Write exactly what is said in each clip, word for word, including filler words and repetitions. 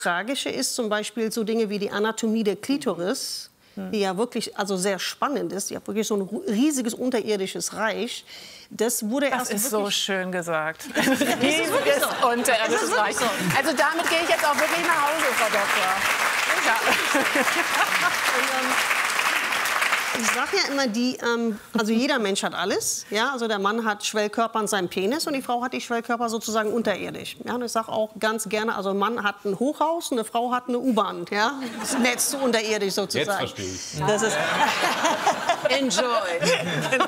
Tragische ist zum Beispiel so Dinge wie die Anatomie der Klitoris, die ja wirklich also sehr spannend ist. Die hat wirklich so ein riesiges unterirdisches Reich. Das wurde das erst ist so schön gesagt. Das ist wirklich so. Unterirdisches Reich. So. Also damit gehe ich jetzt auch wirklich nach Hause, Frau Doktor. Ja. Und, ähm, ich sage ja immer, die, ähm, also jeder Mensch hat alles. Ja? Also der Mann hat Schwellkörper an seinem Penis und die Frau hat die Schwellkörper sozusagen unterirdisch. Ja? Und ich sage auch ganz gerne, also ein Mann hat ein Hochhaus und eine Frau hat eine U-Bahn. Ja? Das Netz so unterirdisch sozusagen. Jetzt verstehe ich. Das ist Enjoy.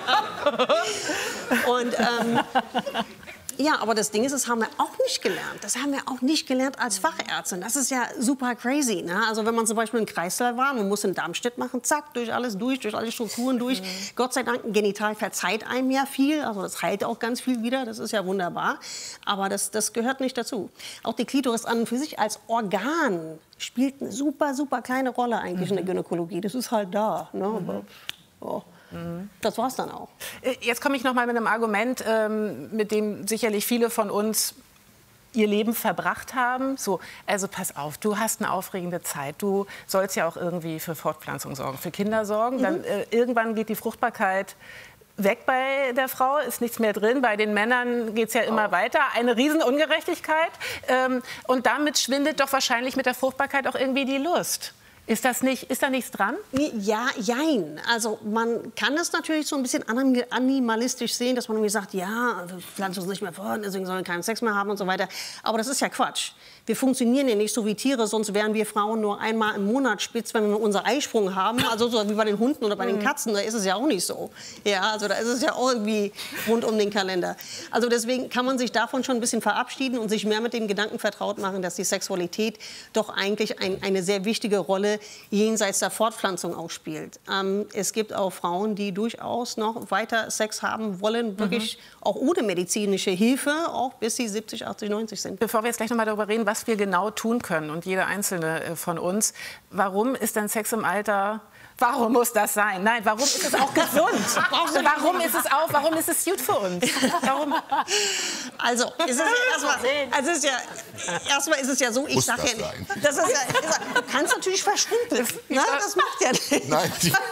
Genau. Und ähm, ja, aber das Ding ist, das haben wir auch nicht gelernt. Das haben wir auch nicht gelernt als Fachärztin. Das ist ja super crazy. Ne? Also wenn man zum Beispiel in Kreislauf war, man muss einen Darmschnitt machen, zack, durch alles durch, durch alle Strukturen durch. Mhm. Gott sei Dank, ein Genital verzeiht einem ja viel. Also das heilt auch ganz viel wieder. Das ist ja wunderbar. Aber das, das gehört nicht dazu. Auch die Klitoris an und für sich als Organ spielt eine super, super kleine Rolle eigentlich mhm. in der Gynäkologie. Das ist halt da. Ne? Mhm. Aber, oh. Das war's dann auch. Jetzt komme ich noch mal mit einem Argument, ähm, mit dem sicherlich viele von uns ihr Leben verbracht haben. So, also pass auf, du hast eine aufregende Zeit. Du sollst ja auch irgendwie für Fortpflanzung sorgen, für Kinder sorgen. Mhm. Dann äh, irgendwann geht die Fruchtbarkeit weg bei der Frau, ist nichts mehr drin. Bei den Männern geht es ja immer oh. weiter. Eine Riesenungerechtigkeit. Ähm, und damit schwindet doch wahrscheinlich mit der Fruchtbarkeit auch irgendwie die Lust. Ist das nicht, ist da nichts dran? Ja, jein. Also man kann das natürlich so ein bisschen animalistisch sehen, dass man irgendwie sagt, ja, wir pflanzen uns nicht mehr fort, deswegen sollen wir keinen Sex mehr haben und so weiter. Aber das ist ja Quatsch. Wir funktionieren ja nicht so wie Tiere, sonst wären wir Frauen nur einmal im Monat spitz, wenn wir unseren Eisprung haben. Also so wie bei den Hunden oder bei den Katzen, da ist es ja auch nicht so. Ja, also da ist es ja auch irgendwie rund um den Kalender. Also deswegen kann man sich davon schon ein bisschen verabschieden und sich mehr mit dem Gedanken vertraut machen, dass die Sexualität doch eigentlich ein, eine sehr wichtige Rolle jenseits der Fortpflanzung auch spielt. Ähm, es gibt auch Frauen, die durchaus noch weiter Sex haben wollen, wirklich mhm. auch ohne medizinische Hilfe, auch bis sie siebzig, achtzig, neunzig sind. Bevor wir jetzt gleich noch mal darüber reden, was wir genau tun können und jede einzelne von uns, warum ist denn Sex im Alter... Warum muss das sein? Nein, warum ist es auch gesund? Warum ist es auch, warum ist es gut für uns? Warum? Also, ist es ja erstmal, also ist ja, erstmal ist es ja so, ich sage ja nicht, das ist ja, du kannst natürlich verschrumpeln, ne? Das macht ja nicht. Nein,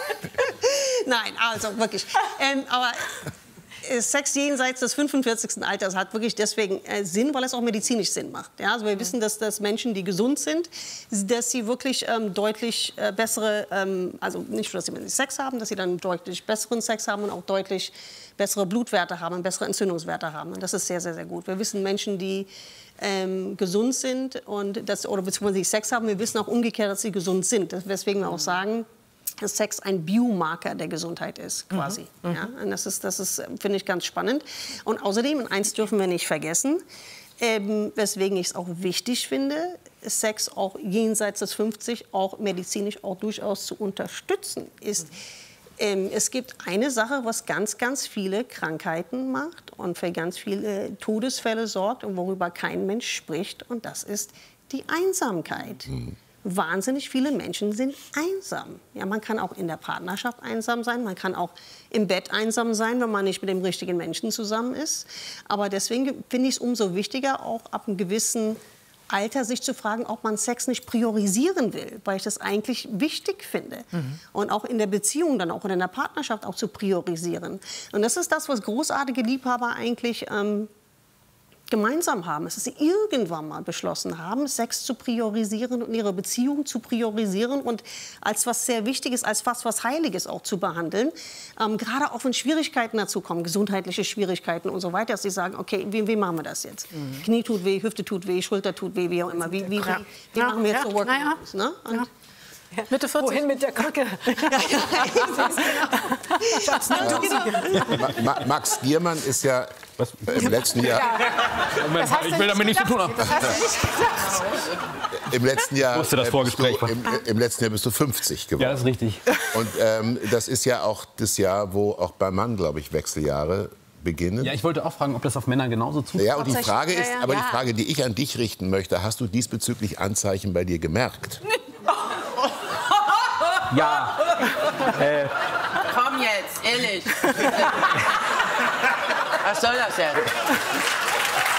Nein also wirklich. Ähm, aber Sex jenseits des fünfundvierzigsten Alters hat wirklich deswegen äh, Sinn, weil es auch medizinisch Sinn macht. Ja, also wir wissen, dass, dass Menschen, die gesund sind, dass sie wirklich ähm, deutlich äh, bessere, ähm, also nicht nur, dass sie Sex haben, dass sie dann deutlich besseren Sex haben und auch deutlich bessere Blutwerte haben und bessere Entzündungswerte haben. Und das ist sehr, sehr, sehr gut. Wir wissen, Menschen, die ähm, gesund sind und das, oder beziehungsweise Sex haben, wir wissen auch umgekehrt, dass sie gesund sind. Weswegen wir auch sagen, dass Sex ein Biomarker der Gesundheit ist, quasi. Mhm. Ja, und das ist, das ist, finde ich, ganz spannend. Und außerdem, und eins dürfen wir nicht vergessen, ähm, weswegen ich es auch wichtig finde, Sex auch jenseits des fünfzig, auch medizinisch auch durchaus zu unterstützen ist. Ähm, es gibt eine Sache, was ganz, ganz viele Krankheiten macht und für ganz viele Todesfälle sorgt und worüber kein Mensch spricht, und das ist die Einsamkeit. Mhm. Wahnsinnig viele Menschen sind einsam. Ja, man kann auch in der Partnerschaft einsam sein, man kann auch im Bett einsam sein, wenn man nicht mit dem richtigen Menschen zusammen ist. Aber deswegen finde ich es umso wichtiger, auch ab einem gewissen Alter sich zu fragen, ob man Sex nicht priorisieren will, weil ich das eigentlich wichtig finde. Mhm. Und auch in der Beziehung dann auch und in der Partnerschaft auch zu priorisieren. Und das ist das, was großartige Liebhaber eigentlich ähm, gemeinsam haben, dass sie irgendwann mal beschlossen haben, Sex zu priorisieren und ihre Beziehung zu priorisieren und als was sehr Wichtiges, als fast was Heiliges auch zu behandeln. Ähm, gerade auch wenn Schwierigkeiten dazu kommen, gesundheitliche Schwierigkeiten und so weiter, dass sie sagen, okay, wie, wie machen wir das jetzt? Mhm. Knie tut weh, Hüfte tut weh, Schulter tut weh, wie auch immer. Wie, wie, wie, wie ja. machen wir jetzt so Workouts? Ja. Ne? Und ja. Ja. Mitte vierzig. Wohin mit der Krücke? Ja, Max Giermann ist ja was? im letzten Jahr... Ja. Moment, ich will damit nichts zu tun haben. Das hast du nicht gesagt. Im letzten Jahr, wusste, das Vorgespräch du, im, Im letzten Jahr bist du fünfzig geworden. Ja, das ist richtig. Und ähm, das ist ja auch das Jahr, wo auch beim Mann, glaube ich, Wechseljahre beginnen. Ja, ich wollte auch fragen, ob das auf Männer genauso zutrifft. Ja, und die Frage ist, ja, ja. aber die Frage, die ich an dich richten möchte, hast du diesbezüglich Anzeichen bei dir gemerkt? Ja. äh. Komm jetzt, ehrlich. Was soll das denn?